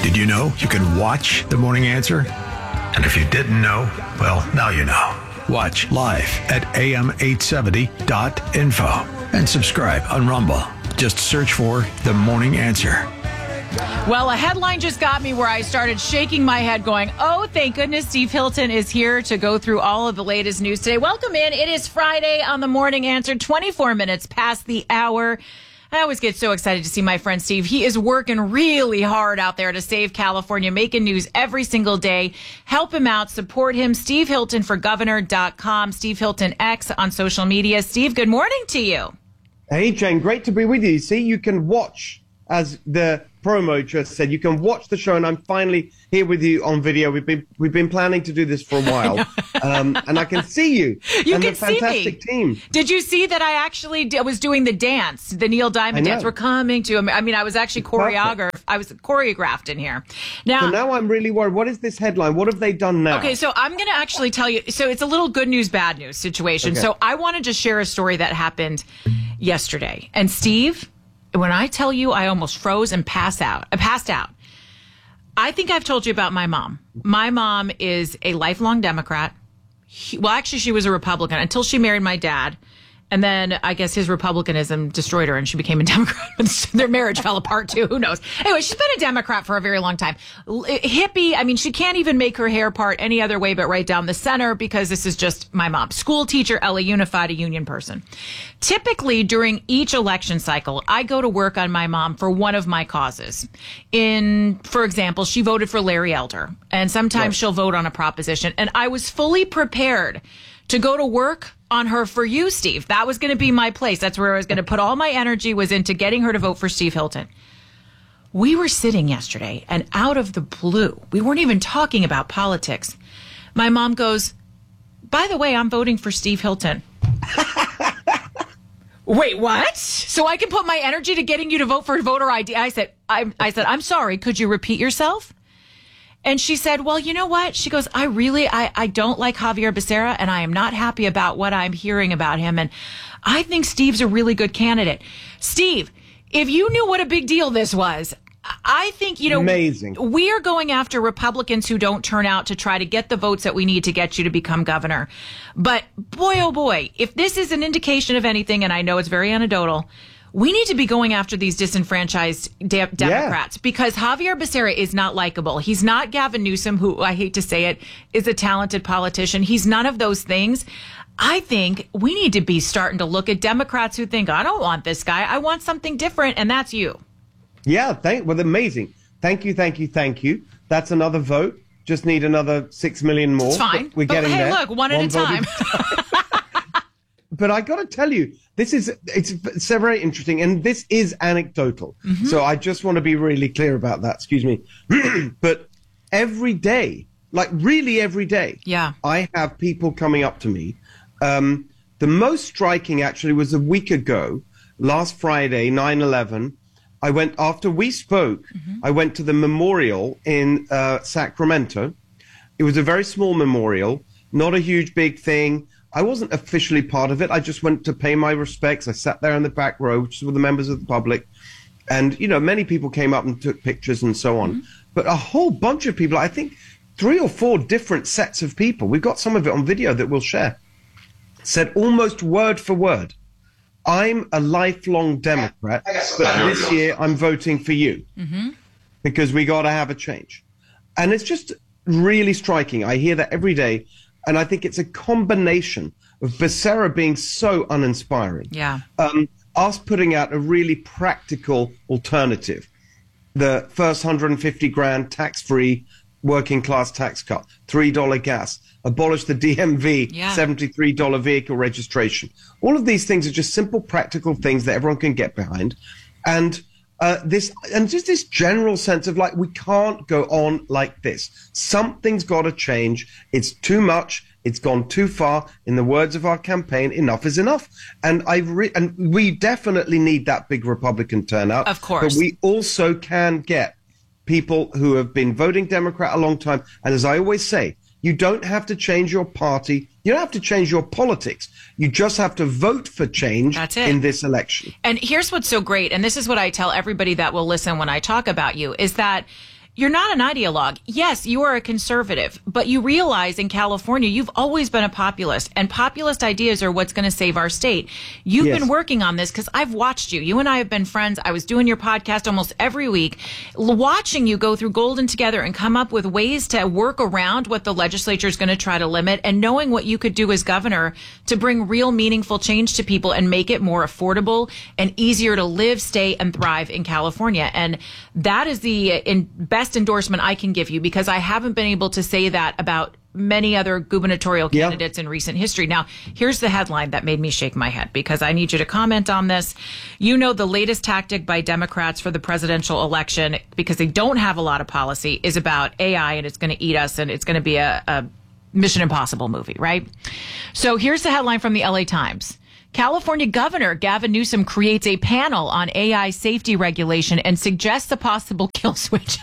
Did you know you can watch The Morning Answer? And if you didn't know, well, now you know. Watch live at am870.info and subscribe on Rumble. Just search for The Morning Answer. Well, a headline just got me where I started shaking my head going, oh, thank goodness Steve Hilton is here to go through all of the latest news today. Welcome in. It is Friday on The Morning Answer, 24 minutes past the hour. I always get so excited to see my friend Steve. He is working really hard out there to save California, making news every single day. Help him out. Support him. SteveHiltonForGovernor.com. Steve Hilton X on social media. Steve, good morning to you. Hey, Jane. Great to be with you. See, you can watch, as the promo just said, you can watch the show, and I'm finally here with you on video. We've been planning to do this for a while, and I can see you. You and can the fantastic see me. Team. Did you see that I actually was doing the dance, the Neil Diamond dance? We're coming to him. I mean, I was actually choreographed in here. So now I'm really worried. What is this headline? What have they done now? Okay, so I'm going to actually tell you. So it's a little good news, bad news situation. Okay. So I want to just share a story that happened yesterday. And Steve, when I tell you I almost froze and passed out. I think I've told you about my mom. My mom is a lifelong Democrat. Well, actually, she was a Republican until she married my dad. And then I guess his Republicanism destroyed her and she became a Democrat. Their marriage fell apart too. Who knows? Anyway, she's been a Democrat for a very long time. Hippie. I mean, she can't even make her hair part any other way but right down the center because this is just my mom. School teacher, LA Unified, a union person. Typically during each election cycle, I go to work on my mom for one of my causes. For example, she voted for Larry Elder and sometimes she'll vote on a proposition. And I was fully prepared to go to work on her for you, Steve. That was going to be my place. That's where I was going to put all my energy, was into getting her to vote for Steve Hilton. We were sitting yesterday, and out of the blue, we weren't even talking about politics. My mom goes, by the way, I'm voting for Steve Hilton. Wait, what? So I can put my energy to getting you to vote for voter ID? I said, I'm sorry. Could you repeat yourself? And she said, well, you know what? She goes, I don't like Javier Becerra, and I am not happy about what I'm hearing about him. And I think Steve's a really good candidate. Steve, if you knew what a big deal this was, I think, amazing. We are going after Republicans who don't turn out to try to get the votes that we need to get you to become governor. But boy, oh boy, if this is an indication of anything, and I know it's very anecdotal, we need to be going after these disenfranchised Democrats because Javier Becerra is not likable. He's not Gavin Newsom, who, I hate to say it, is a talented politician. He's none of those things. I think we need to be starting to look at Democrats who think, I don't want this guy. I want something different, and that's you. Yeah, amazing. Thank you. That's another vote. Just need another 6 million more. It's fine. We're getting there. Look, one at a time. But I got to tell you, it's so very interesting, and this is anecdotal. Mm-hmm. So I just want to be really clear about that. Excuse me. But every day, like really every day, I have people coming up to me. The most striking actually was a week ago, last Friday, 9/11. I went, after we spoke, I went to the memorial in Sacramento. It was a very small memorial, not a huge big thing. I wasn't officially part of it. I just went to pay my respects. I sat there in the back row, which was the members of the public. And, many people came up and took pictures and so on. Mm-hmm. But a whole bunch of people, I think 3 or 4 different sets of people, we've got some of it on video that we'll share, said almost word for word, I'm a lifelong Democrat, but this year I'm voting for you because we got to have a change. And it's just really striking. I hear that every day. And I think it's a combination of Becerra being so uninspiring. Yeah. Us putting out a really practical alternative. The first 150 grand tax-free working class tax cut, $3 gas, abolish the DMV, $73 vehicle registration. All of these things are just simple, practical things that everyone can get behind. And just this general sense of like, we can't go on like this. Something's got to change. It's too much. It's gone too far. In the words of our campaign, enough is enough. And we definitely need that big Republican turnout. Of course. But we also can get people who have been voting Democrat a long time. And as I always say, you don't have to change your party. You don't have to change your politics. You just have to vote for change in this election. And here's what's so great, and this is what I tell everybody that will listen when I talk about you, is that you're not an ideologue. Yes, you are a conservative, but you realize in California, you've always been a populist, and populist ideas are what's going to save our state. You've been working on this because I've watched you. You and I have been friends. I was doing your podcast almost every week, watching you go through Golden Together and come up with ways to work around what the legislature is going to try to limit, and knowing what you could do as governor to bring real meaningful change to people and make it more affordable and easier to live, stay, and thrive in California. And that is the best endorsement I can give you, because I haven't been able to say that about many other gubernatorial candidates in recent history. Now, here's the headline that made me shake my head, because I need you to comment on this. You know, the latest tactic by Democrats for the presidential election, because they don't have a lot of policy, is about AI, and it's going to eat us, and it's going to be a Mission Impossible movie, right? So here's the headline from the LA Times. California Governor Gavin Newsom creates a panel on AI safety regulation and suggests a possible kill switch.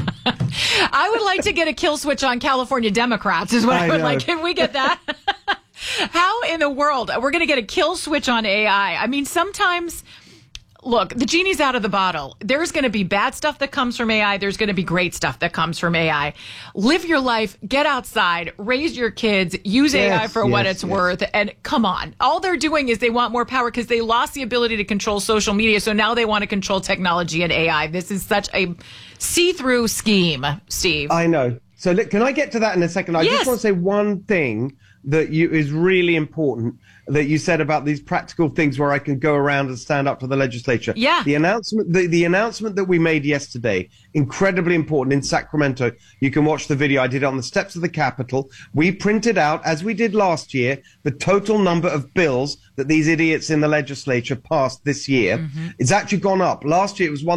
I would like to get a kill switch on California Democrats is what I would like. Can we get that? How in the world we're going to get a kill switch on AI? I mean, sometimes, look, the genie's out of the bottle. There's going to be bad stuff that comes from AI. There's going to be great stuff that comes from AI. Live your life, get outside, raise your kids, use AI for what it's worth. And come on. All they're doing is they want more power because they lost the ability to control social media. So now they want to control technology and AI. This is such a see-through scheme, Steve. I know. So can I get to that in a second? I just want to say one thing that is really important that you said about these practical things where I can go around and stand up to the legislature. Yeah. The announcement that we made yesterday, incredibly important in Sacramento. You can watch the video. I did it on the steps of the Capitol. We printed out, as we did last year, the total number of bills that these idiots in the legislature passed this year. Mm-hmm. It's actually gone up. Last year it was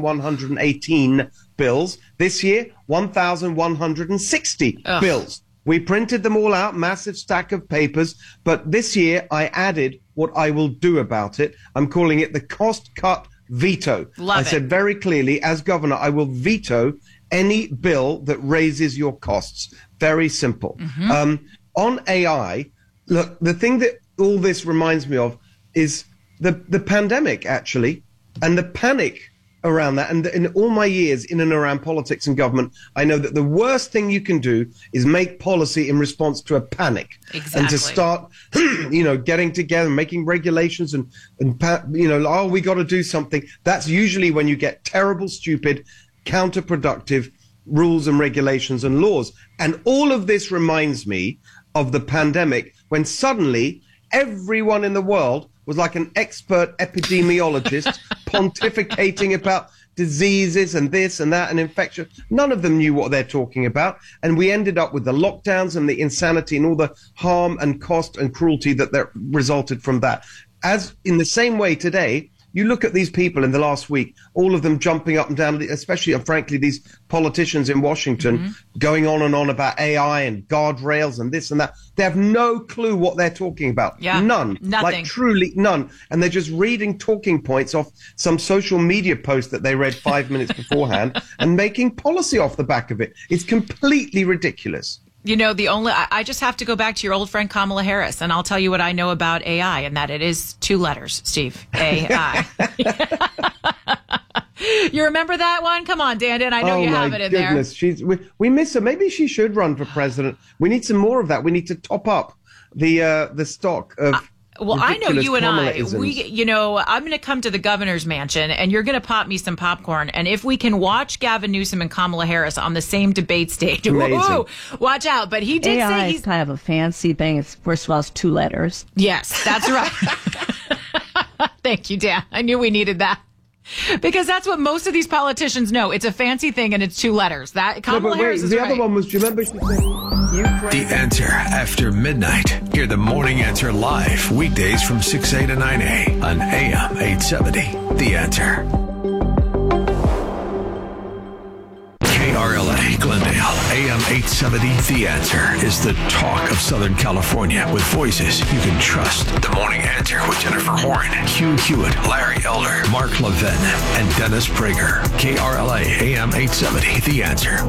1,118 bills. This year, 1,160 bills. We printed them all out, massive stack of papers. But this year, I added what I will do about it. I'm calling it the cost cut veto. I said very clearly, as governor, I will veto any bill that raises your costs. Very simple. Mm-hmm. On AI, look, the thing that all this reminds me of is the pandemic, actually, and the panic around that. And in all my years in and around politics and government, I know that the worst thing you can do is make policy in response to a panic. Exactly. And to start, getting together, making regulations and we got to do something. That's usually when you get terrible, stupid, counterproductive rules and regulations and laws. And all of this reminds me of the pandemic, when suddenly everyone in the world was like an expert epidemiologist pontificating about diseases and this and that and infection. None of them knew what they're talking about. And we ended up with the lockdowns and the insanity and all the harm and cost and cruelty that resulted from that. As in the same way today, you look at these people in the last week, all of them jumping up and down, especially, and frankly, these politicians in Washington going on and on about AI and guardrails and this and that. They have no clue what they're talking about. Yeah, none. Nothing. Like truly none. And they're just reading talking points off some social media post that they read 5 minutes beforehand and making policy off the back of it. It's completely ridiculous. You know, I just have to go back to your old friend Kamala Harris, and I'll tell you what I know about AI, and that it is 2 letters, Steve. AI. You remember that one? Come on, Dan. I know you have it in goodness. there. We miss her. Maybe she should run for president. We need some more of that. We need to top up the stock of. Well, I know you and Kamala-isms. I'm going to come to the governor's mansion and you're going to pop me some popcorn. And if we can watch Gavin Newsom and Kamala Harris on the same debate stage, woo, watch out. But he did say he's kind of a fancy thing. It's, first of all, it's 2 letters. Yes, that's right. Thank you, Dan. I knew we needed that. Because that's what most of these politicians know. It's a fancy thing and it's 2 letters. That Kamala Harris is the right. other one was, do you remember she said Ukraine? The Answer after midnight. Hear the Morning Answer live weekdays from 6A to 9A on AM 870. The Answer. KRLA Glendale, AM 870. The Answer is the talk of Southern California with voices you can trust. The Morning Answer with Jennifer Horn, Hugh Hewitt, Larry Elder, Mark Levin, and Dennis Prager. KRLA AM 870. The Answer.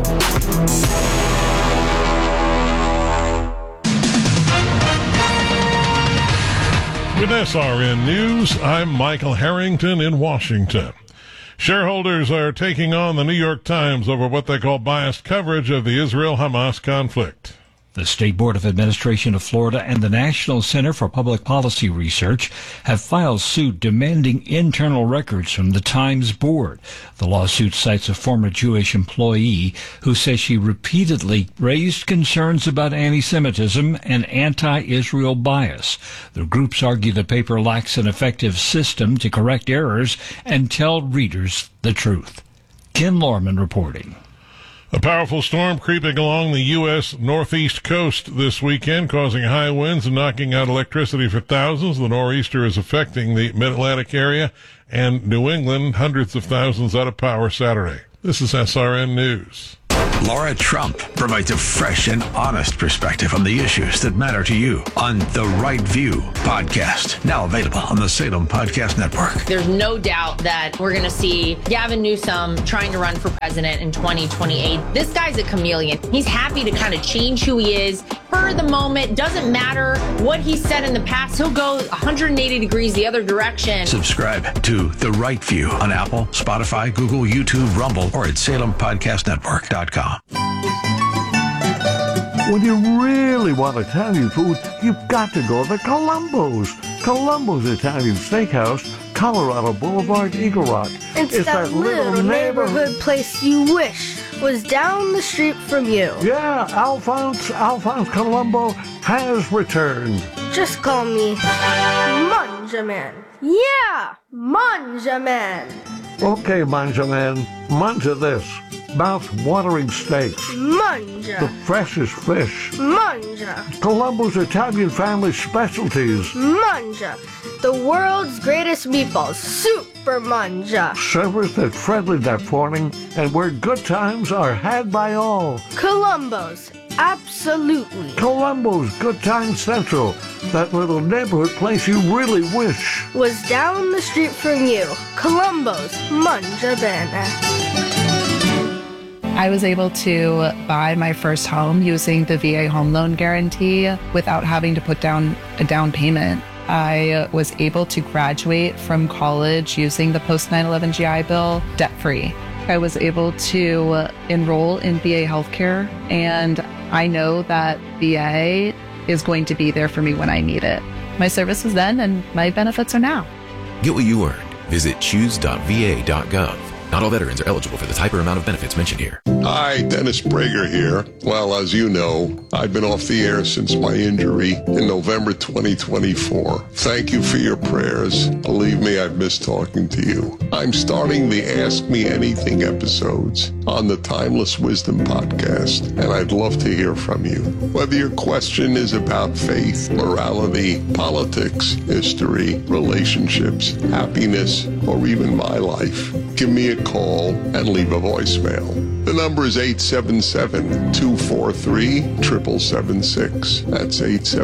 With SRN News, I'm Michael Harrington in Washington. Shareholders are taking on the New York Times over what they call biased coverage of the Israel-Hamas conflict. The State Board of Administration of Florida and the National Center for Public Policy Research have filed suit demanding internal records from the Times board. The lawsuit cites a former Jewish employee who says she repeatedly raised concerns about anti-Semitism and anti-Israel bias. The groups argue the paper lacks an effective system to correct errors and tell readers the truth. Ken Lorman reporting. A powerful storm creeping along the U.S. northeast coast this weekend, causing high winds and knocking out electricity for thousands. The nor'easter is affecting the mid-Atlantic area and New England, hundreds of thousands out of power Saturday. This is SRN News. Laura Trump provides a fresh and honest perspective on the issues that matter to you on The Right View podcast, now available on the Salem Podcast Network. There's no doubt that we're going to see Gavin Newsom trying to run for president in 2028. This guy's a chameleon. He's happy to kind of change who he is for the moment. Doesn't matter what he said in the past. He'll go 180 degrees the other direction. Subscribe to The Right View on Apple, Spotify, Google, YouTube, Rumble, or at SalemPodcastNetwork.com. When you really want Italian food, you've got to go to Columbo's. Columbo's Italian Steakhouse, Colorado Boulevard, Eagle Rock. It's that little neighborhood place you wish was down the street from you. Yeah, Alphonse Columbo has returned. Just call me Manjaman. Yeah, Manjaman. Okay, Manjaman, manja this. Mouth-watering steaks. Manja. The freshest fish. Manja. Columbo's Italian family specialties. Manja. The world's greatest meatballs. Super Manja. Service that's friendly that morning and where good times are had by all. Columbo's. Absolutely. Columbo's Good Time Central. That little neighborhood place you really wish was down the street from you. Columbo's Manja Bene. I was able to buy my first home using the VA home loan guarantee without having to put down a down payment. I was able to graduate from college using the post 9/11 GI Bill debt-free. I was able to enroll in VA healthcare, and I know that VA is going to be there for me when I need it. My service was then, and my benefits are now. Get what you earned. Visit choose.va.gov. Not all veterans are eligible for the type or amount of benefits mentioned here. Hi, Dennis Prager here. Well, as you know, I've been off the air since my injury in November 2024. Thank you for your prayers. Believe me, I've missed talking to you. I'm starting the Ask Me Anything episodes on the Timeless Wisdom podcast, and I'd love to hear from you. Whether your question is about faith, morality, politics, history, relationships, happiness, or even my life, give me a call and leave a voicemail. The number is 877-243-7776. That's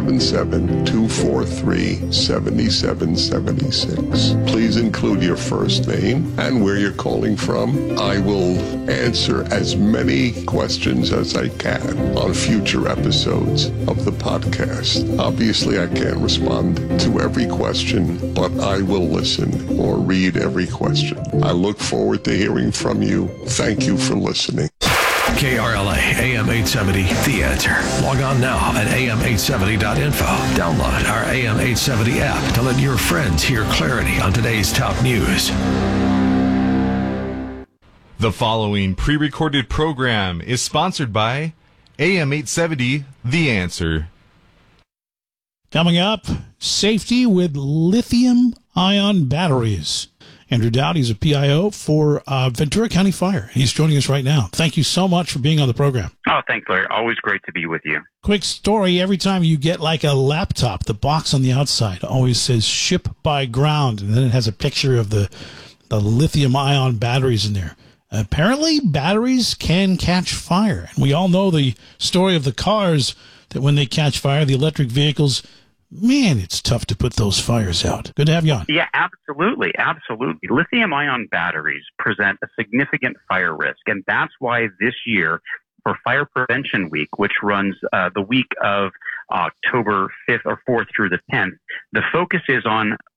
877-243-7776. Please include your first name and where you're calling from. I will answer as many questions as I can on future episodes of the podcast. Obviously, I can't respond to every question, but I will listen or read every question. I look forward to hearing from you. Thank you for listening. KRLA AM 870, The Answer. Log on now at am870.info. Download our AM 870 app to let your friends hear clarity on today's top news. The following pre-recorded program is sponsored by AM 870, The Answer. Coming up, safety with lithium-ion batteries. Andrew Dowd, he's a PIO for Ventura County Fire. He's joining us right now. Thank you so much for being on the program. Oh, thanks, Larry. Always great to be with you. Quick story. Every time you get like a laptop, the box on the outside always says ship by ground, and then it has a picture of the lithium-ion batteries in there. Apparently, batteries can catch fire. And we all know the story of the cars that when they catch fire, the electric vehicles, man, it's tough to put those fires out. Good to have you on. Yeah, absolutely. Absolutely. Lithium-ion batteries present a significant fire risk. And that's why this year, for Fire Prevention Week, which runs the week of October 5th or 4th through the 10th, the focus is on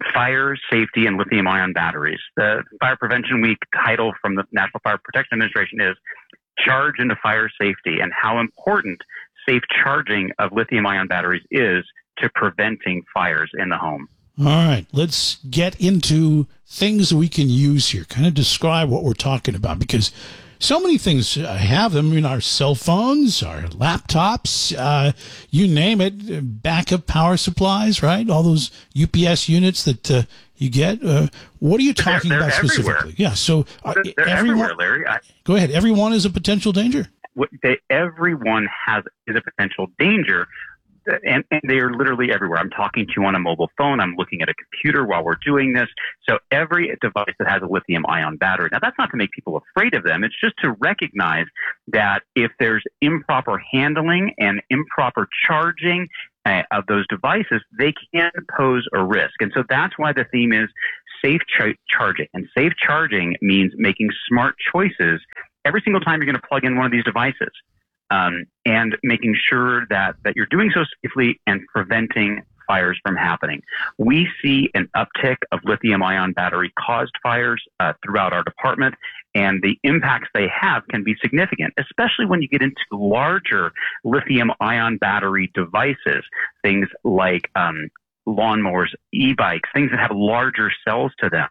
fire safety and lithium-ion batteries. The Fire Prevention Week title from the National Fire Protection Administration is Charge into Fire Safety, and how important safe charging of lithium-ion batteries is to preventing fires in the home. All right, let's get into things we can use here. Kind of describe what we're talking about, because so many things have them in our cell phones, our laptops, you name it, backup power supplies, right? All those UPS units that you get. What are you talking about specifically? Everywhere. Yeah, so they're everywhere, Larry. Go ahead. Everyone is a potential danger. Everyone is a potential danger. And they are literally everywhere. I'm talking to you on a mobile phone. I'm looking at a computer while we're doing this. So every device that has a lithium-ion battery. Now, that's not to make people afraid of them. It's just to recognize that if there's improper handling and improper charging of those devices, they can pose a risk. And so that's why the theme is safe charging. And safe charging means making smart choices every single time you're going to plug in one of these devices. And making sure that you're doing so safely and preventing fires from happening. We see an uptick of lithium-ion battery-caused fires throughout our department, and the impacts they have can be significant, especially when you get into larger lithium-ion battery devices, things like lawnmowers, e-bikes, things that have larger cells to them.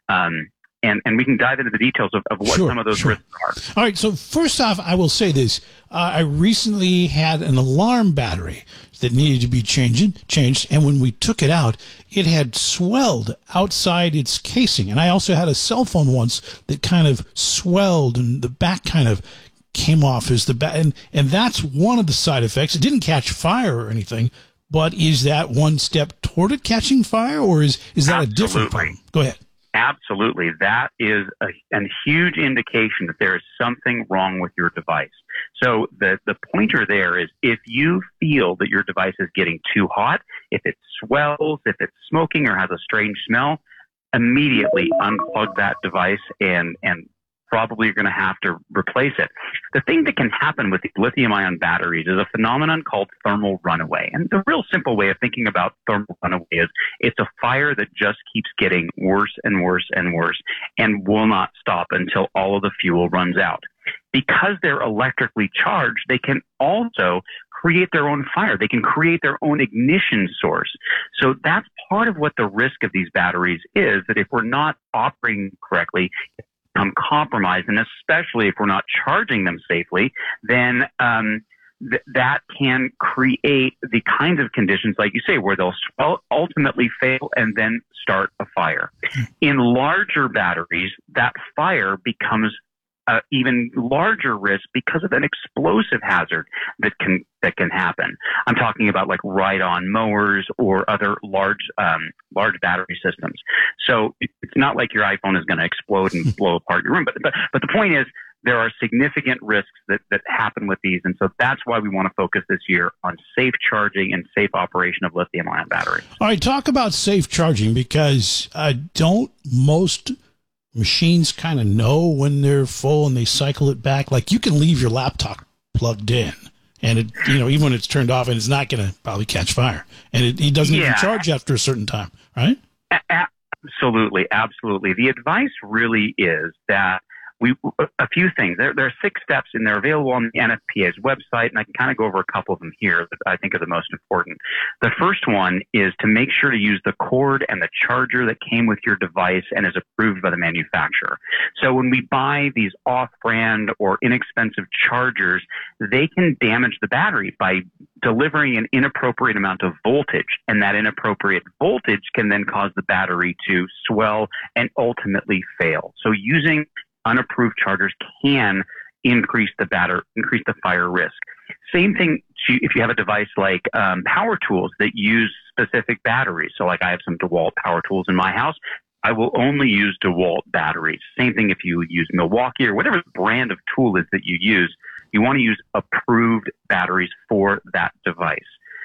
And we can dive into the details of what some of those risks are. All right, so first off, I will say this. I recently had an alarm battery that needed to be changed, and when we took it out, it had swelled outside its casing. And I also had a cell phone once that kind of swelled, and the back kind of came off as the back. And that's one of the side effects. It didn't catch fire or anything, but is that one step toward it catching fire, or is that a different problem? Go ahead. Absolutely. That is a huge indication that there is something wrong with your device. So the pointer there is if you feel that your device is getting too hot, if it swells, if it's smoking or has a strange smell, immediately unplug that device and probably you're going to have to replace it. The thing that can happen with lithium-ion batteries is a phenomenon called thermal runaway. And the real simple way of thinking about thermal runaway is it's a fire that just keeps getting worse and worse and worse and will not stop until all of the fuel runs out. Because they're electrically charged, they can also create their own fire. They can create their own ignition source. So that's part of what the risk of these batteries is, that if we're not operating correctly, become compromised, and especially if we're not charging them safely, then that can create the kinds of conditions, like you say, where they'll ultimately fail and then start a fire. In larger batteries, that fire becomes even larger risk because of an explosive hazard that can happen. I'm talking about like ride-on mowers or other large battery systems. So it's not like your iPhone is going to explode and blow apart your room. But the point is, there are significant risks that happen with these. And so that's why we want to focus this year on safe charging and safe operation of lithium-ion batteries. All right, talk about safe charging, because don't most machines kind of know when they're full and they cycle it back? Like, you can leave your laptop plugged in and it, even when it's turned off, and it's not going to probably catch fire, and it doesn't even charge after a certain time, right? Absolutely. The advice really is that a few things. There are 6 steps, and they're available on the NFPA's website, and I can kind of go over a couple of them here that I think are the most important. The first one is to make sure to use the cord and the charger that came with your device and is approved by the manufacturer. So when we buy these off-brand or inexpensive chargers, they can damage the battery by delivering an inappropriate amount of voltage, and that inappropriate voltage can then cause the battery to swell and ultimately fail. So using unapproved chargers can increase the fire risk. Same thing if you have a device like power tools that use specific batteries. So like I have some DeWalt power tools in my house. I will only use DeWalt batteries. Same thing if you use Milwaukee or whatever brand of tool is that you use. You want to use approved batteries for that device.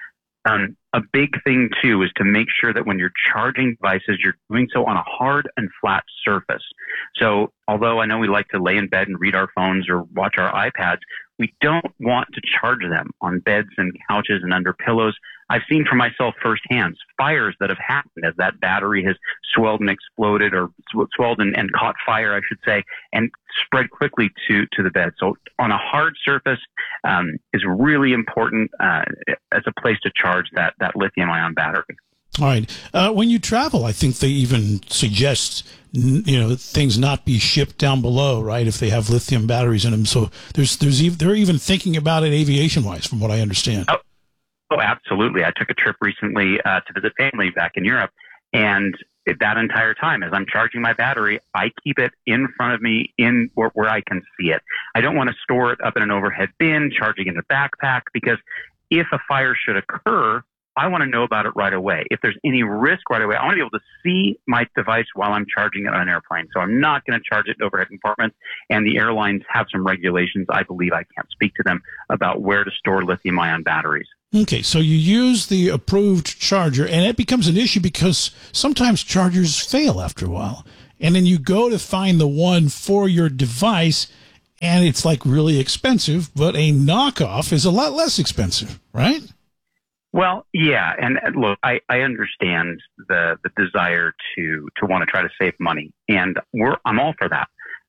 A big thing, too, is to make sure that when you're charging devices, you're doing so on a hard and flat surface. So although I know we like to lay in bed and read our phones or watch our iPads, We don't want to charge them on beds and couches and under pillows. I've seen for myself firsthand fires that have happened as that battery has swelled and exploded, or swelled and caught fire, I should say, and spread quickly to the bed. So on a hard surface is really important as a place to charge that lithium-ion battery. All right. When you travel, I think they even suggest, things not be shipped down below, right, if they have lithium batteries in them. So they're even thinking about it aviation-wise, from what I understand. Oh, absolutely. I took a trip recently to visit family back in Europe, and that entire time, as I'm charging my battery, I keep it in front of me in where I can see it. I don't want to store it up in an overhead bin, charging in a backpack, because if a fire should occur, I want to know about it right away. If there's any risk right away, I want to be able to see my device while I'm charging it on an airplane. So I'm not going to charge it in overhead compartments. And the airlines have some regulations. I believe I can't speak to them about where to store lithium-ion batteries. Okay, so you use the approved charger, and it becomes an issue because sometimes chargers fail after a while. And then you go to find the one for your device, and it's like really expensive, but a knockoff is a lot less expensive, right? Well, yeah, and look, I understand the desire to want to try to save money, and I'm all for that.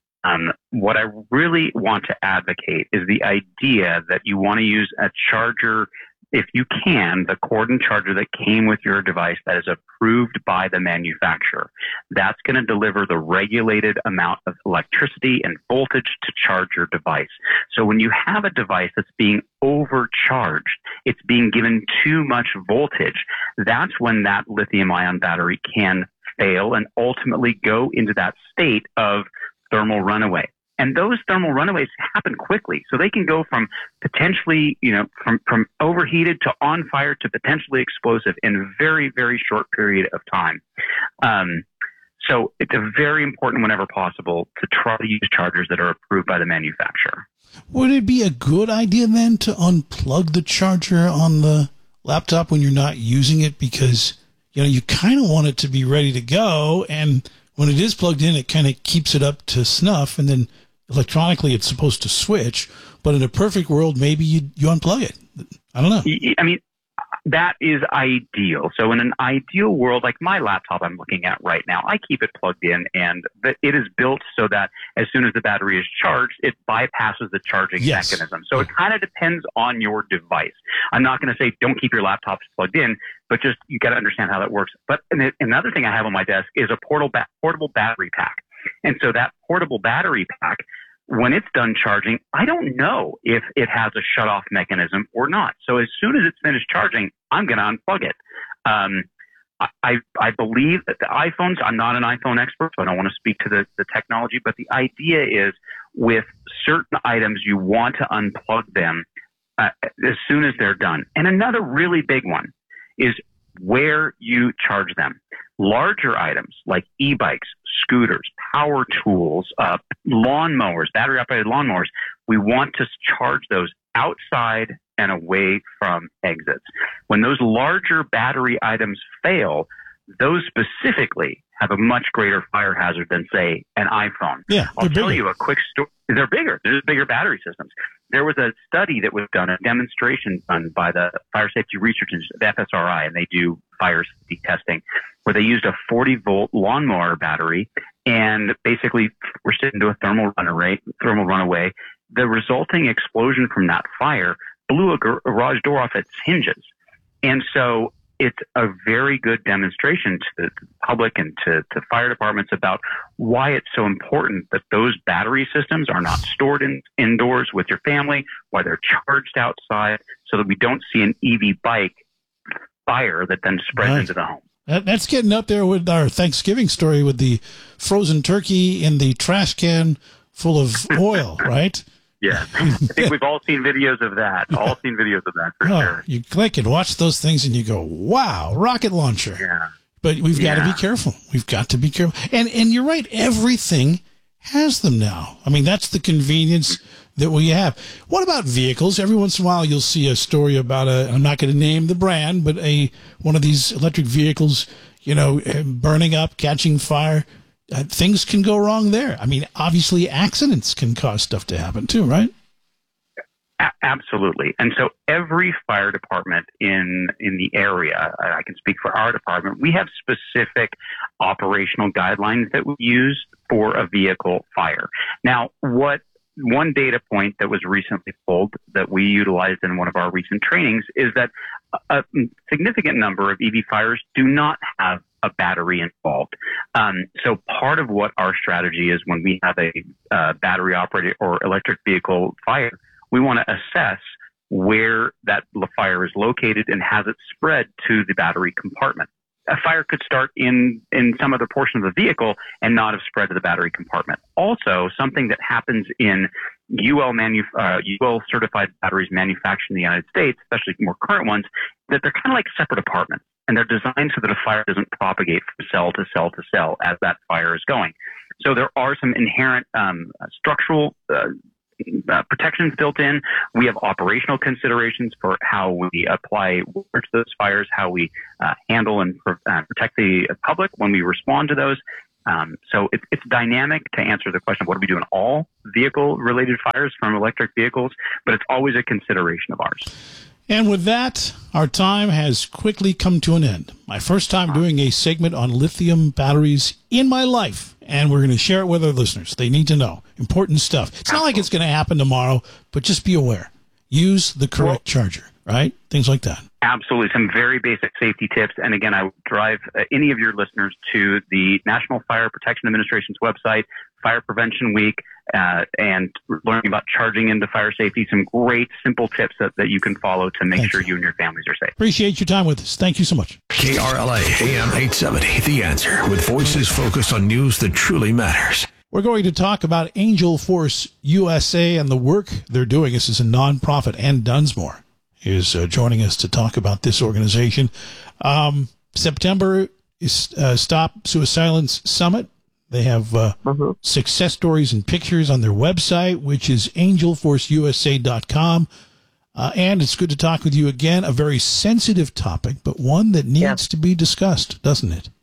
What I really want to advocate is the idea that you want to use a charger, if you can, the cord and charger that came with your device that is approved by the manufacturer. That's going to deliver the regulated amount of electricity and voltage to charge your device. So when you have a device that's being overcharged, it's being given too much voltage, that's when that lithium-ion battery can fail and ultimately go into that state of thermal runaway. And those thermal runaways happen quickly. So they can go from potentially, from overheated to on fire to potentially explosive in a very, very short period of time. So it's very important whenever possible to try to use chargers that are approved by the manufacturer. Would it be a good idea then to unplug the charger on the laptop when you're not using it? Because, you kind of want it to be ready to go. And when it is plugged in, it kind of keeps it up to snuff. And then electronically, it's supposed to switch, but in a perfect world, maybe you unplug it. I don't know. I mean, that is ideal. So in an ideal world, like my laptop I'm looking at right now, I keep it plugged in, and it is built so that as soon as the battery is charged, it bypasses the charging mechanism. So it kind of depends on your device. I'm not going to say don't keep your laptops plugged in, but just you got to understand how that works. But another thing I have on my desk is a portable battery pack. And so that portable battery pack, when it's done charging, I don't know if it has a shutoff mechanism or not. So as soon as it's finished charging, I'm going to unplug it. I believe that the iPhones, I'm not an iPhone expert, so I don't want to speak to the technology, but the idea is with certain items, you want to unplug them as soon as they're done. And another really big one is where you charge them. Larger items like e-bikes, scooters, power tools, lawnmowers, battery-operated lawnmowers, we want to charge those outside and away from exits. When those larger battery items fail, those specifically have a much greater fire hazard than, say, an iPhone. Yeah, I'll tell you a quick story. They're bigger. There's bigger battery systems. There was a study that was done, a demonstration done by the Fire Safety Research Institute, the FSRI, and they do fire safety testing, where they used a 40-volt lawnmower battery and basically forced it into a thermal runaway. The resulting explosion from that fire blew a garage door off its hinges. And so it's a very good demonstration to the public and to fire departments about why it's so important that those battery systems are not stored indoors with your family, why they're charged outside, so that we don't see an EV bike fire that then spreads into the home. That's getting up there with our Thanksgiving story with the frozen turkey in the trash can full of oil, right? Yeah, I think we've all seen videos of that. For sure. You click and watch those things and you go, wow, rocket launcher. Yeah. But we've got to be careful. We've got to be careful. And you're right, everything has them now. I mean, that's the convenience that we have. What about vehicles? Every once in a while you'll see a story about I'm not going to name the brand, but one of these electric vehicles, burning up, catching fire. Things can go wrong there. I mean, obviously accidents can cause stuff to happen too, right? Absolutely. And so every fire department in the area, I can speak for our department, we have specific operational guidelines that we use for a vehicle fire. Now, one data point that was recently pulled that we utilized in one of our recent trainings is that a significant number of EV fires do not have a battery involved. So part of what our strategy is when we have a battery operated or electric vehicle fire, we want to assess where that fire is located and has it spread to the battery compartment. A fire could start in some other portion of the vehicle and not have spread to the battery compartment. Also, something that happens in UL certified batteries manufactured in the United States, especially more current ones, that they're kind of like separate apartments, and they're designed so that a fire doesn't propagate from cell to cell to cell as that fire is going. So there are some inherent structural protections built in. We have operational considerations for how we apply water to those fires, how we handle and protect the public when we respond to those. So it's dynamic to answer the question of what do we do in all vehicle-related fires from electric vehicles, but it's always a consideration of ours. And with that, our time has quickly come to an end. My first time doing a segment on lithium batteries in my life, and we're going to share it with our listeners. They need to know. Important stuff. It's not like it's going to happen tomorrow, but just be aware. Use the correct charger, right? Things like that. Absolutely. Some very basic safety tips. And again, I would drive any of your listeners to the National Fire Protection Administration's website, Fire Prevention Week, and learning about charging into fire safety. Some great, simple tips that you can follow to make sure you and your families are safe. Appreciate your time with us. Thank you so much. KRLA AM 870, The Answer, with voices focused on news that truly matters. We're going to talk about Angel Force USA and the work they're doing. This is a nonprofit. Ann Dunsmore is joining us to talk about this organization. September is Stop Suicidance Summit. They have success stories and pictures on their website, which is angelforceusa.com. And it's good to talk with you again. A very sensitive topic, but one that needs to be discussed, doesn't it?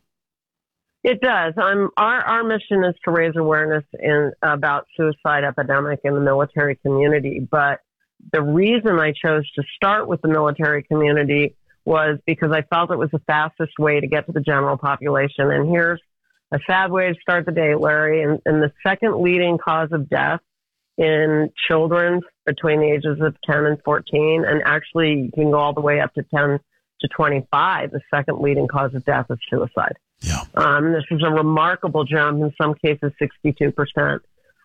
It does. Our mission is to raise awareness about suicide epidemic in the military community. But the reason I chose to start with the military community was because I felt it was the fastest way to get to the general population. And here's a sad way to start the day, Larry. And the second leading cause of death in children between the ages of 10 and 14, and actually you can go all the way up to 10 to 25, the second leading cause of death is suicide. Yeah. This is a remarkable jump, in some cases 62%.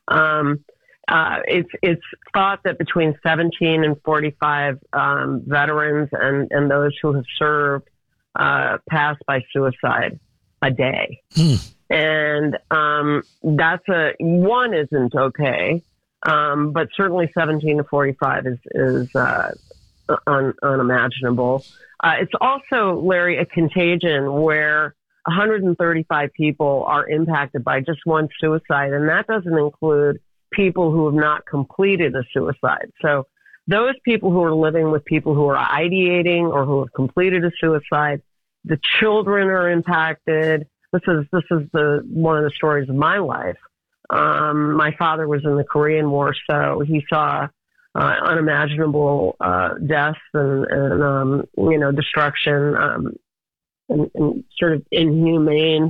It's thought that between 17 and 45 veterans and those who have served pass by suicide a day. And that's one isn't okay, but certainly 17 to 45 is unimaginable. It's also, Larry, a contagion where 135 people are impacted by just one suicide, and that doesn't include people who have not completed a suicide. So those people who are living with people who are ideating or who have completed a suicide, the children are impacted. This is one of the stories of my life. My father was in the Korean War, so he saw unimaginable deaths and destruction and sort of inhumane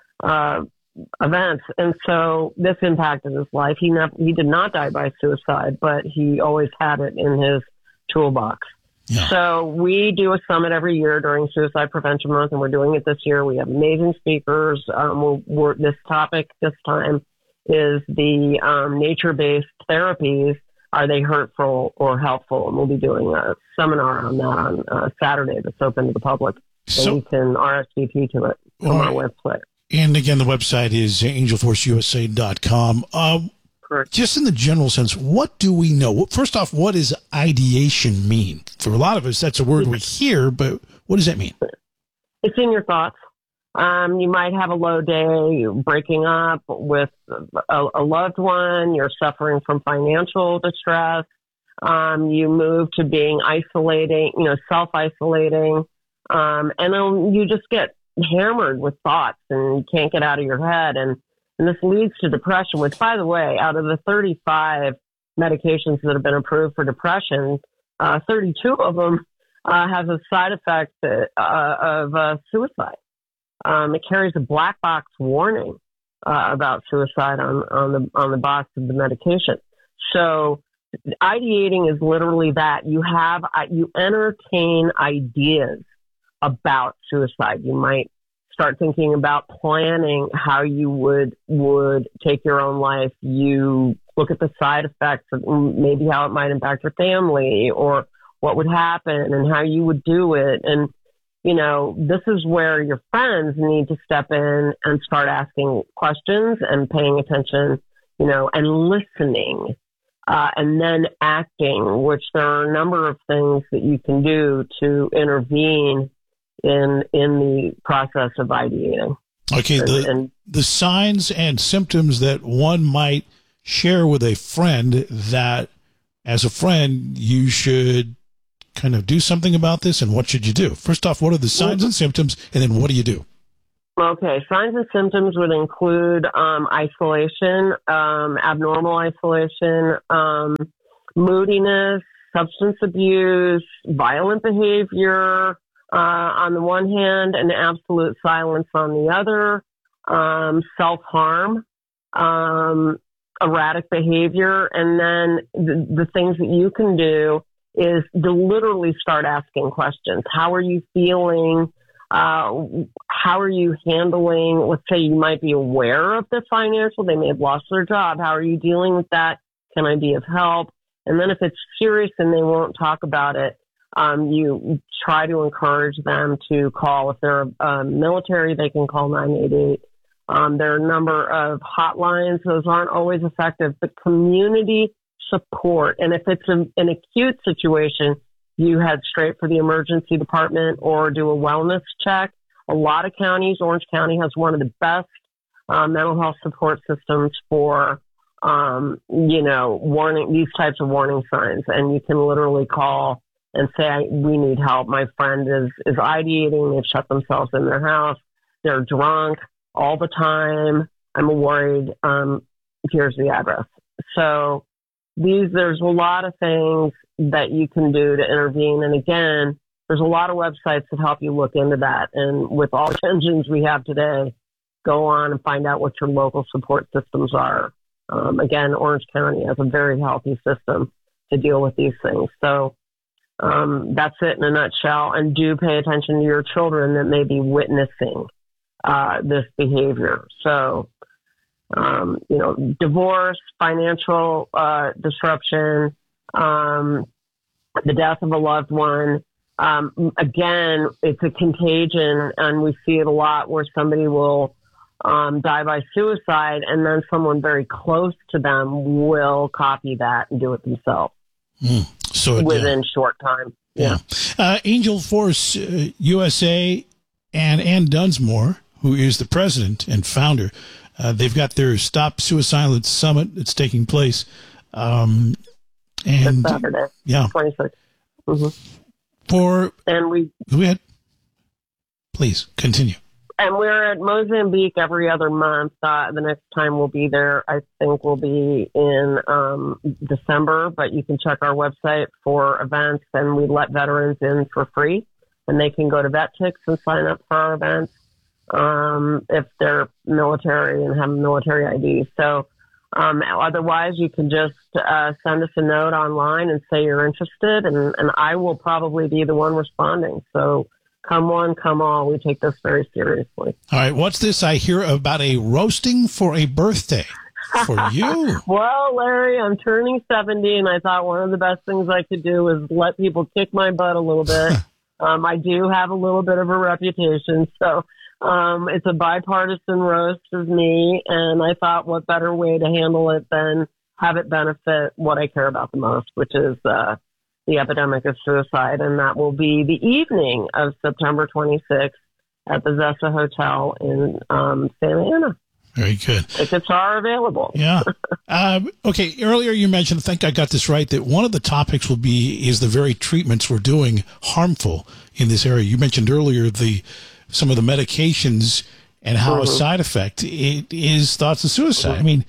events. And so this impacted his life. He did not die by suicide, but he always had it in his toolbox. Yeah. So we do a summit every year during Suicide Prevention Month, and we're doing it this year. We have amazing speakers. This topic this time is the nature-based therapies. Are they hurtful or helpful? And we'll be doing a seminar on that on Saturday that's open to the public. So you can RSVP to it from our website. And again, the website is angelforceusa.com. Correct. Just in the general sense, what do we know? First off, what does ideation mean? For a lot of us, that's a word we hear, but what does that mean? It's in your thoughts. You might have a low day, you're breaking up with a loved one, you're suffering from financial distress, you move to being isolating, self-isolating, and then you just get hammered with thoughts and you can't get out of your head. And this leads to depression, which, by the way, out of the 35 medications that have been approved for depression, 32 of them has a side effect of suicide. It carries a black box warning about suicide on the box of the medication. So ideating is literally that. You entertain ideas about suicide. You might start thinking about planning how you would take your own life. You look at the side effects of maybe how it might impact your family or what would happen and how you would do it. And, this is where your friends need to step in and start asking questions and paying attention, and listening, and then acting, which there are a number of things that you can do to intervene in the process of ideating. Okay, the signs and symptoms that one might share with a friend that, as a friend, you should kind of do something about this, and what should you do? First off, what are the signs and symptoms, and then what do you do? Okay, signs and symptoms would include isolation, abnormal isolation, moodiness, substance abuse, violent behavior on the one hand, and absolute silence on the other, self-harm, erratic behavior, and then the things that you can do is to literally start asking questions. How are you feeling? How are you handling, let's say you might be aware of the financial, they may have lost their job. How are you dealing with that? Can I be of help? And then if it's serious and they won't talk about it, you try to encourage them to call. If they're military, they can call 988. There are a number of hotlines. Those aren't always effective, but community support. And if it's an acute situation, you head straight for the emergency department or do a wellness check. A lot of counties, Orange County has one of the best mental health support systems for, warning, these types of warning signs. And you can literally call and say, we need help. My friend is ideating. They've shut themselves in their house. They're drunk all the time. I'm worried. Here's the address. So there's a lot of things that you can do to intervene. And again, there's a lot of websites that help you look into that. And with all the engines we have today, go on and find out what your local support systems are. Again, Orange County has a very healthy system to deal with these things. So that's it in a nutshell. And do pay attention to your children that may be witnessing this behavior. So, divorce, financial disruption, the death of a loved one. Again, it's a contagion, and we see it a lot where somebody will die by suicide, and then someone very close to them will copy that and do it themselves within short time. Yeah. Angel Force USA and Ann Dunsmore, who is the president and founder, they've got their Stop Suicide Summit. It's taking place. And this Saturday, 26th. Mm-hmm. Go ahead. Please continue. And we're at Mozambique every other month. The next time we'll be there, I think we'll be in December, but you can check our website for events, and we let veterans in for free, and they can go to VetTix and sign up for our events if they're military and have military ID. So otherwise, you can just send us a note online and say you're interested, and I will probably be the one responding. So come one, come all. We take this very seriously. All right. What's this I hear about a roasting for a birthday for you? Well, Larry, I'm turning 70, and I thought one of the best things I could do is let people kick my butt a little bit. I do have a little bit of a reputation, so it's a bipartisan roast of me, and I thought what better way to handle it than have it benefit what I care about the most, which is the epidemic of suicide, and that will be the evening of September 26th at the Zessa Hotel in Santa Ana. Very good. Tickets are available. Yeah. Okay. Earlier you mentioned, I think I got this right, that one of the topics is the very treatments we're doing harmful in this area. You mentioned earlier some of the medications and how a side effect it is thoughts of suicide. I mean,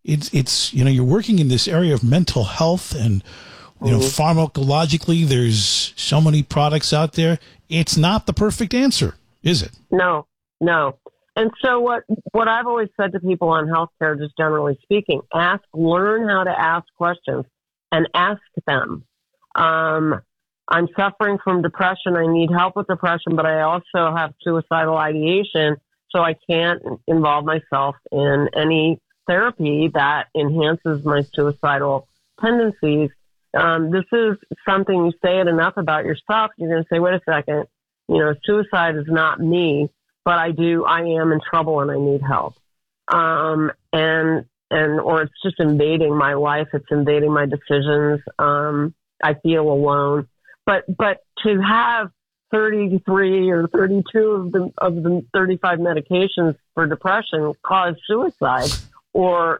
it's you're working in this area of mental health and pharmacologically there's so many products out there. It's not the perfect answer, is it? No. And so what I've always said to people on healthcare, just generally speaking, learn how to ask questions and ask them. I'm suffering from depression. I need help with depression, but I also have suicidal ideation, so I can't involve myself in any therapy that enhances my suicidal tendencies. This is something you say it enough about yourself, you're going to say, wait a second, suicide is not me, but I am in trouble and I need help. Or it's just invading my life. It's invading my decisions. I feel alone. But to have 33 or 32 of the 35 medications for depression cause suicide or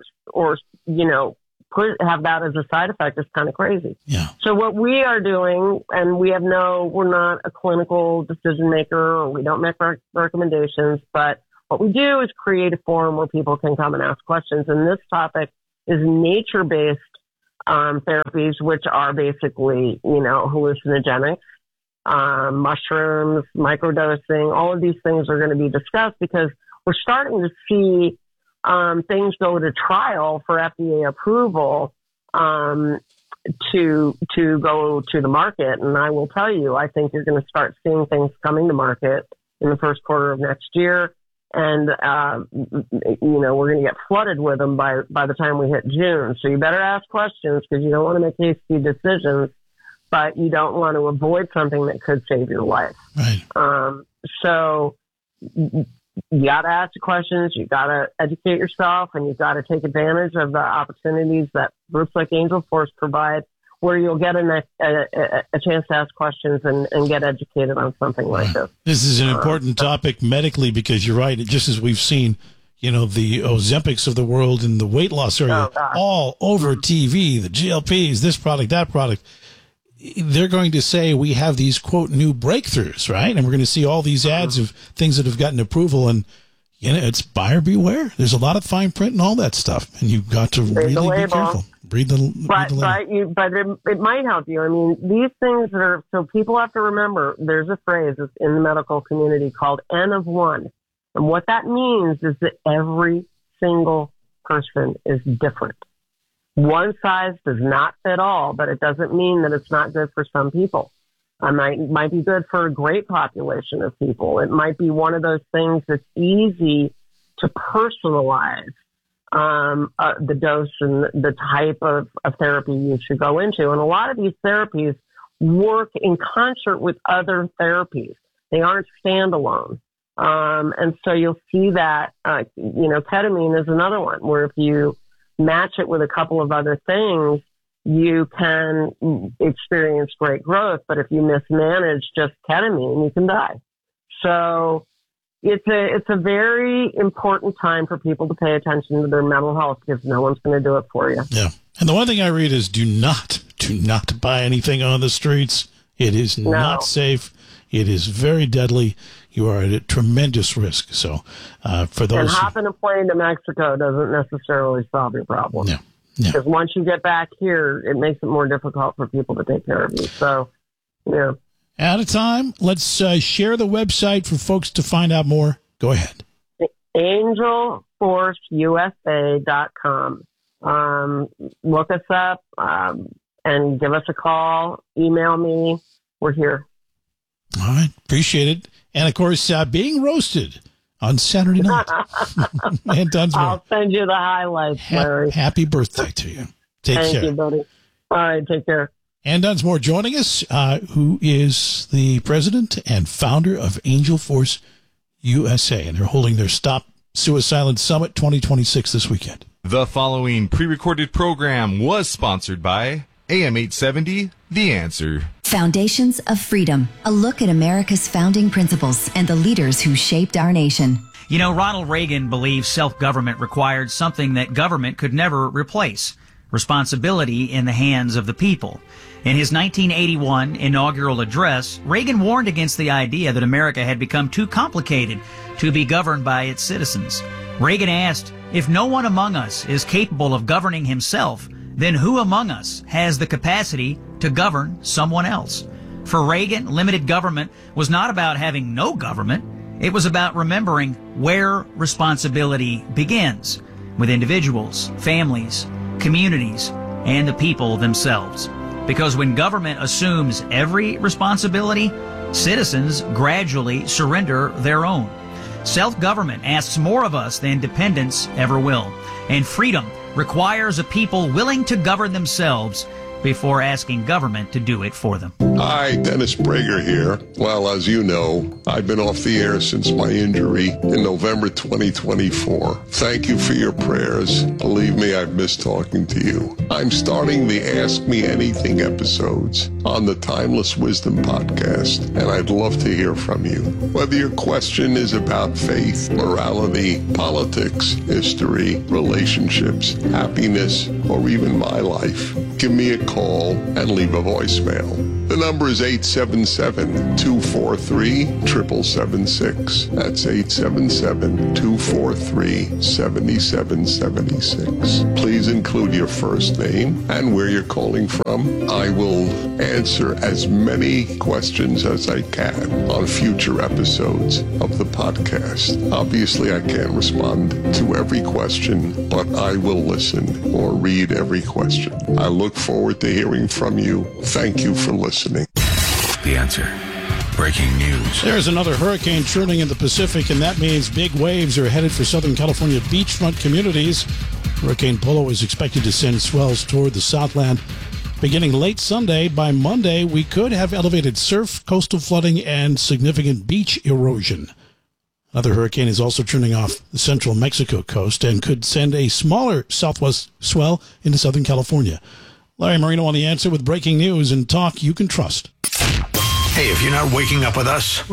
have that as a side effect is kind of crazy. Yeah. So what we are doing, and we're not a clinical decision maker, or we don't make recommendations, but what we do is create a forum where people can come and ask questions. And this topic is nature-based therapies, which are basically, hallucinogenics, mushrooms, microdosing. All of these things are going to be discussed because we're starting to see things go to trial for FDA approval to go to the market. And I will tell you, I think you're going to start seeing things coming to market in the first quarter of next year. And, we're going to get flooded with them by the time we hit June. So you better ask questions because you don't want to make hasty decisions, but you don't want to avoid something that could save your life. Right. So you got to ask the questions, you got to educate yourself, and you got to take advantage of the opportunities that groups like Angel Force provide, where you'll get a chance to ask questions and get educated on something like this. This is an important topic medically because you're right. Just as we've seen, the Ozempics of the world in the weight loss area all over TV, the GLPs, this product, that product. They're going to say we have these, quote, new breakthroughs, right? And we're going to see all these ads of things that have gotten approval. And, it's buyer beware. There's a lot of fine print and all that stuff. And you've got to really be careful. Read the label. But it might help you. I mean, these things so people have to remember, there's a phrase in the medical community called N of 1. And what that means is that every single person is different. One size does not fit all, but it doesn't mean that it's not good for some people. It might be good for a great population of people. It might be one of those things that's easy to personalize the dose and the type of therapy you should go into. And a lot of these therapies work in concert with other therapies. They aren't standalone. And so you'll see that, ketamine is another one where if you match it with a couple of other things, you can experience great growth. But if you mismanage just ketamine, you can die. So it's a very important time for people to pay attention to their mental health because no one's going to do it for you. Yeah. And the one thing I read is do not buy anything on the streets. It is not safe. It is very deadly. You are at a tremendous risk. So for those... And hopping a plane to Mexico doesn't necessarily solve your problem. Yeah. Because once you get back here, it makes it more difficult for people to take care of you. So, yeah. Out of time. Let's share the website for folks to find out more. Go ahead. AngelForceUSA.com. Look us up and give us a call. Email me. We're here. All right. Appreciate it. And, of course, being roasted on Saturday night. And tons more. I'll send you the highlights, Larry. Happy birthday to you. Take care. Thank you, buddy. All right. Take care. Ann Dunsmore joining us, who is the president and founder of Angel Force USA. And they're holding their Stop Suicide Summit 2026 this weekend. The following pre-recorded program was sponsored by AM 870, The Answer. Foundations of Freedom, a look at America's founding principles and the leaders who shaped our nation. Ronald Reagan believed self-government required something that government could never replace: responsibility in the hands of the people. In his 1981 inaugural address, Reagan warned against the idea that America had become too complicated to be governed by its citizens. Reagan asked, If no one among us is capable of governing himself, then who among us has the capacity to govern someone else? For Reagan, limited government was not about having no government. It was about remembering where responsibility begins, with individuals, families, communities, and the people themselves. Because when government assumes every responsibility, citizens gradually surrender their own. Self-government asks more of us than dependence ever will. And freedom requires a people willing to govern themselves before asking government to do it for them. Hi, Dennis Prager here. Well, as you know, I've been off the air since my injury in November 2024. Thank you for your prayers. Believe me, I've missed talking to you. I'm starting the Ask Me Anything episodes on the Timeless Wisdom podcast, and I'd love to hear from you. Whether your question is about faith, morality, politics, history, relationships, happiness, or even my life, give me a call and leave a voicemail. The number is 877-243-7776. That's 877-243-7776. Please include your first name and where you're calling from. I will answer as many questions as I can on future episodes of the podcast. Obviously, I can't respond to every question, but I will listen or read every question. I look forward to hearing from you. Thank you for listening. The Answer. Breaking news. There's another hurricane churning in the Pacific, and that means big waves are headed for Southern California beachfront communities. Hurricane Polo is expected to send swells toward the Southland. Beginning late Sunday, by Monday, we could have elevated surf, coastal flooding, and significant beach erosion. Another hurricane is also churning off the central Mexico coast and could send a smaller southwest swell into Southern California. Larry Marino on The Answer with breaking news and talk you can trust. Hey, if you're not waking up with us,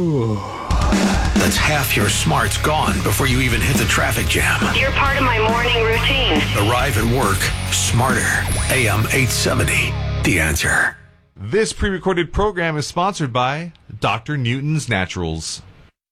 that's half your smarts gone before you even hit the traffic jam. You're part of my morning routine. Arrive at work smarter. AM 870. The Answer. This pre-recorded program is sponsored by Dr. Newton's Naturals.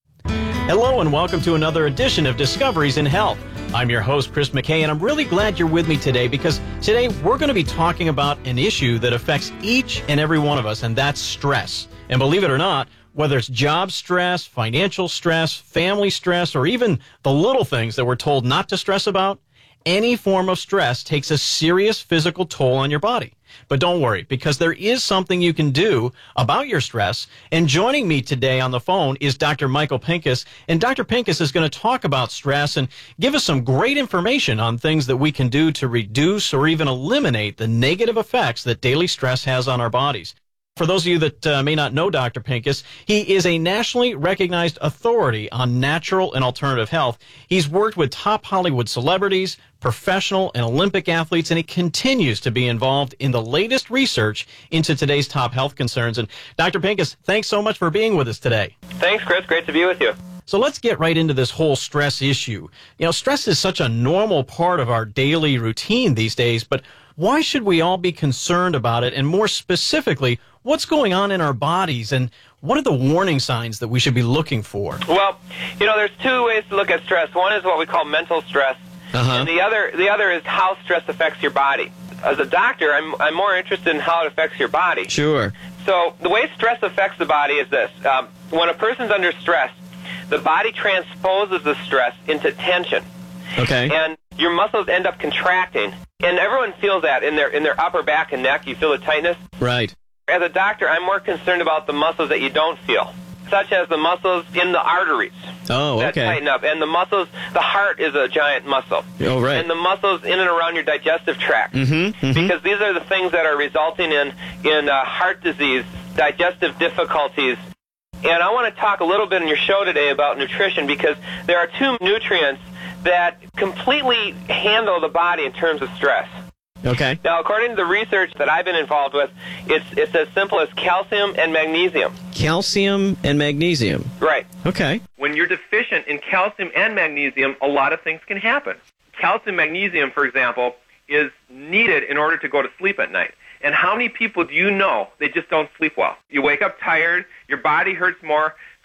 Hello and welcome to another edition of Discoveries in Health. I'm your host, Chris McKay, and I'm really glad you're with me today because today we're going to be talking about an issue that affects each and every one of us, and that's stress. And believe it or not, whether it's job stress, financial stress, family stress, or even the little things that we're told not to stress about, any form of stress takes a serious physical toll on your body. But don't worry, because there is something you can do about your stress. And joining me today on the phone is Dr. Michael Pinkus. And Dr. Pinkus is going to talk about stress and give us some great information on things that we can do to reduce or even eliminate the negative effects that daily stress has on our bodies. For those of you that may not know Dr. Pinkus, he is a nationally recognized authority on natural and alternative health. He's worked with top Hollywood celebrities, professional and Olympic athletes, and he continues to be involved in the latest research into today's top health concerns. And Dr. Pinkus, thanks so much for being with us today. Thanks, Chris. Great to be with you. So let's get right into this whole stress issue. You know, stress is such a normal part of our daily routine these days, but why should we all be concerned about it? And more specifically, what's going on in our bodies and what are the warning signs that we should be looking for? Well, you know, there's two ways to look at stress. One is what we call mental stress, and the other is how stress affects your body. As a doctor, I'm more interested in how it affects your body. Sure. So the way stress affects the body is this. When a person's under stress, the body transposes the stress into tension. Okay. And your muscles end up contracting. And everyone feels that in their upper back and neck. You feel the tightness. Right. As a doctor, I'm more concerned about the muscles that you don't feel, such as the muscles in the arteries. Oh, that okay. tighten up. And the muscles, the heart is a giant muscle. Oh, right. And the muscles in and around your digestive tract. Because these are the things that are resulting in heart disease, digestive difficulties. And I want to talk a little bit in your show today about nutrition because there are two nutrients that completely handle the body in terms of stress. Okay. Now, according to the research that I've been involved with, it's as simple as calcium and magnesium. Calcium and magnesium. Right. Okay. When you're deficient in calcium and magnesium, a lot of things can happen. Calcium, magnesium, for example, is needed in order to go to sleep at night. And how many people do you know they just don't sleep well? You wake up tired, your body hurts more.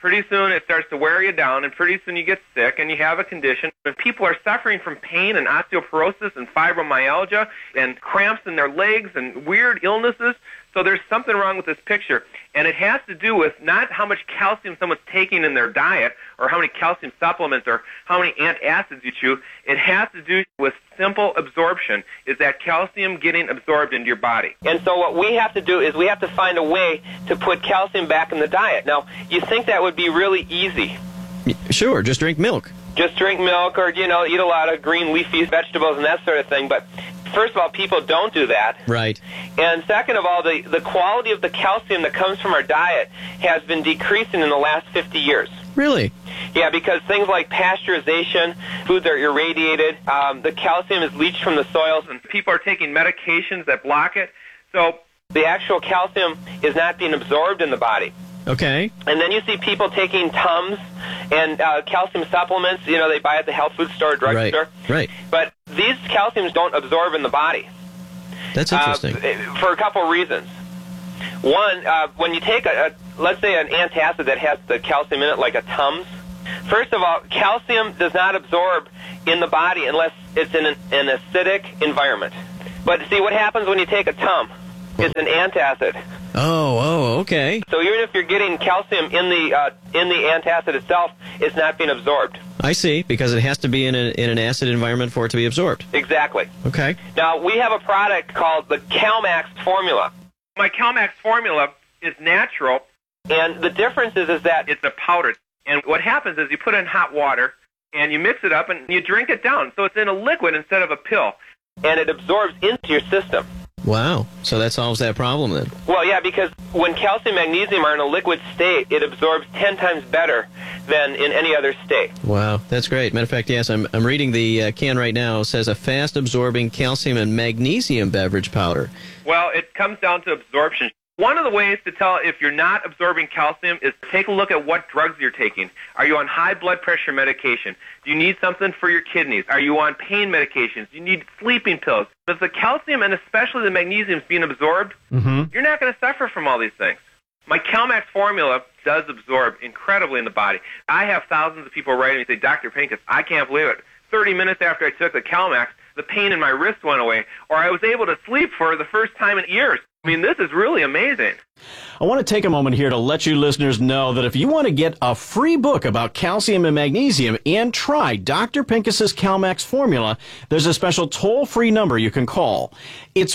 pretty soon it starts to wear you down, and pretty soon you get sick and you have a condition. And people are suffering from pain and osteoporosis and fibromyalgia and cramps in their legs and weird illnesses. So there's something wrong with this picture. And it has to do with not how much calcium someone's taking in their diet or how many calcium supplements or how many antacids you chew. It has to do with simple absorption. Is that calcium getting absorbed into your body? And so what we have to do is we have to find a way to put calcium back in the diet. Now, you think that would be really easy. Sure, just drink milk. Just drink milk or, eat a lot of green leafy vegetables and that sort of thing. But first of all, people don't do that. Right. And second of all, the quality of the calcium that comes from our diet has been decreasing in the last 50 years. Really? Yeah, because things like pasteurization, foods are irradiated, the calcium is leached from the soils, and people are taking medications that block it. So the actual calcium is not being absorbed in the body. Okay. And then you see people taking Tums and calcium supplements, they buy at the health food store, drugstore. Right. But these calciums don't absorb in the body. That's interesting. For a couple of reasons. One, when you take, let's say, an antacid that has the calcium in it, like a Tums, first of all, calcium does not absorb in the body unless it's in an acidic environment. But see, what happens when you take a Tum? It's an antacid. Oh, okay. So even if you're getting calcium in the antacid itself, it's not being absorbed. I see, because it has to be in an acid environment for it to be absorbed. Exactly. Okay. Now, we have a product called the CalMax formula. My CalMax formula is natural, and the difference is that it's a powder. And what happens is you put it in hot water, and you mix it up, and you drink it down. So it's in a liquid instead of a pill, and it absorbs into your system. Wow. So that solves that problem then. Well, yeah, because when calcium and magnesium are in a liquid state, it absorbs 10 times better than in any other state. Wow, that's great. Matter of fact, yes, I'm reading the can right now. It says a fast-absorbing calcium and magnesium beverage powder. Well, it comes down to absorption. One of the ways to tell if you're not absorbing calcium is take a look at what drugs you're taking. Are you on high blood pressure medication? Do you need something for your kidneys? Are you on pain medications? Do you need sleeping pills? If the calcium and especially the magnesium is being absorbed, you're not going to suffer from all these things. My CalMax formula does absorb incredibly in the body. I have thousands of people writing me and say, Dr. Pincus, I can't believe it. 30 minutes after I took the CalMax, the pain in my wrist went away, or I was able to sleep for the first time in years. I mean, this is really amazing. I want to take a moment here to let you listeners know that if you want to get a free book about calcium and magnesium and try Dr. Pincus's CalMax formula, there's a special toll-free number you can call. It's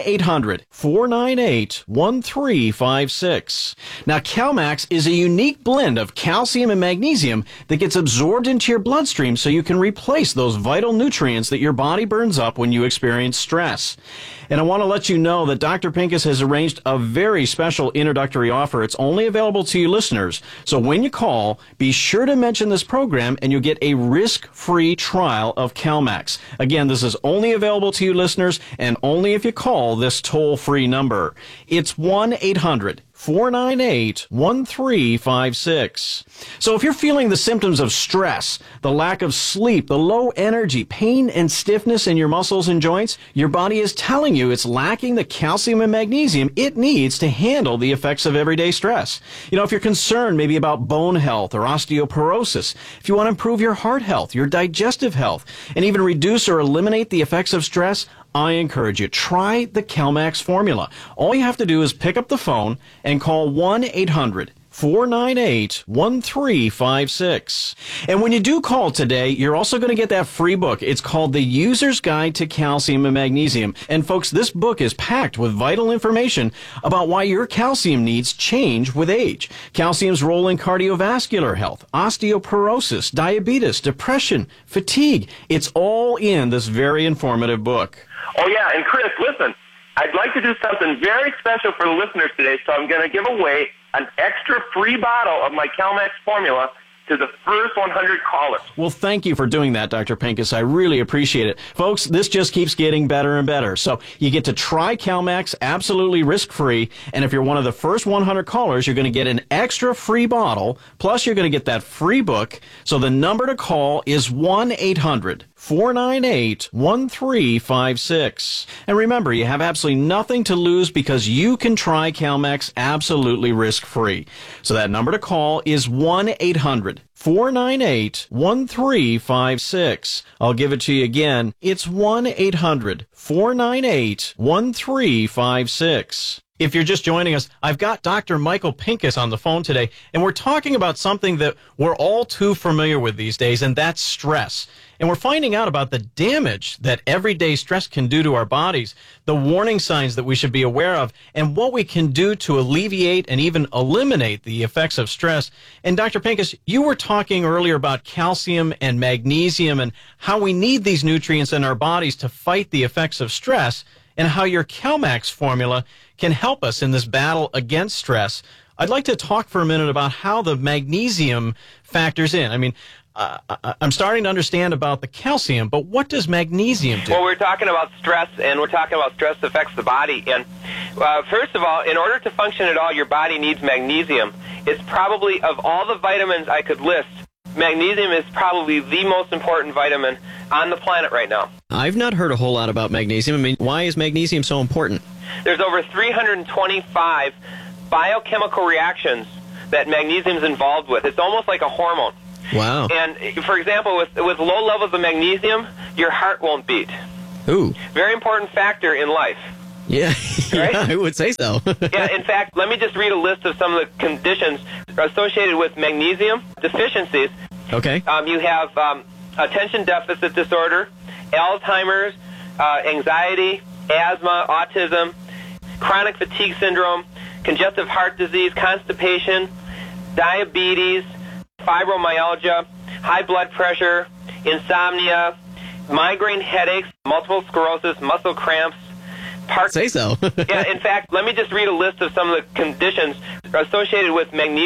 1-800-498-1356. Now, CalMax is a unique blend of calcium and magnesium that gets absorbed into your bloodstream so you can replace those vital nutrients that your body burns up when you experience stress. And I want to let you know that Dr. Pincus has arranged a very special introductory offer. It's only available to you listeners. So when you call, be sure to mention this program and you'll get a risk-free trial of CalMax. Again, this is only available to you listeners and only if you call this toll-free number. It's 1-800-498-1356. So if you're feeling the symptoms of stress, the lack of sleep, the low energy, pain and stiffness in your muscles and joints, your body is telling you it's lacking the calcium and magnesium it needs to handle the effects of everyday stress. If you're concerned maybe about bone health or osteoporosis, if you want to improve your heart health, your digestive health, and even reduce or eliminate the effects of stress, I encourage you, try the CalMax formula. All you have to do is pick up the phone and call 1-800-498-1356. And when you do call today, you're also going to get that free book. It's called The User's Guide to Calcium and Magnesium. And folks, this book is packed with vital information about why your calcium needs change with age. Calcium's role in cardiovascular health, osteoporosis, diabetes, depression, fatigue. It's all in this very informative book. Oh, yeah, and Chris, listen, I'd like to do something very special for the listeners today, so I'm going to give away an extra free bottle of my CalMax formula to the first 100 callers. Well, thank you for doing that, Dr. Pincus. I really appreciate it. Folks, this just keeps getting better and better. So you get to try CalMax absolutely risk-free, and if you're one of the first 100 callers, you're going to get an extra free bottle, plus you're going to get that free book. So the number to call is 1-800-498-1356. 498-1356. And remember, you have absolutely nothing to lose because you can try CalMax absolutely risk-free. So that number to call is 1-800-498-1356. I'll give it to you again. It's 1-800-498-1356. If you're just joining us, I've got Dr. Michael Pincus on the phone today, and we're talking about something that we're all too familiar with these days, and that's stress. And we're finding out about the damage that everyday stress can do to our bodies, the warning signs that we should be aware of, and what we can do to alleviate and even eliminate the effects of stress. And Dr. Pincus, you were talking earlier about calcium and magnesium and how we need these nutrients in our bodies to fight the effects of stress, and how your CalMax formula can help us in this battle against stress. I'd like to talk for a minute about how the magnesium factors in. I mean, I'm starting to understand about the calcium, but what does magnesium do? Well, we're talking about stress, and we're talking about stress affects the body. And first of all, in order to function at all, your body needs magnesium. It's probably, of all the vitamins I could list, magnesium is probably the most important vitamin on the planet right now. I've not heard a whole lot about magnesium. I mean, why is magnesium so important? There's over 325 biochemical reactions that magnesium is involved with. It's almost like a hormone. Wow. And, for example, with low levels of magnesium, your heart won't beat. Ooh. Very important factor in life. Yeah, right? Yeah, I would say so. Yeah, in fact, let me just read a list of some of the conditions associated with magnesium deficiencies. Okay. You have attention deficit disorder, Alzheimer's, anxiety, asthma, autism, chronic fatigue syndrome, congestive heart disease, constipation, diabetes, fibromyalgia, high blood pressure, insomnia, migraine headaches, multiple sclerosis, muscle cramps, Say so. Yeah, in fact, let me just read a list of some of the conditions associated with magnesium.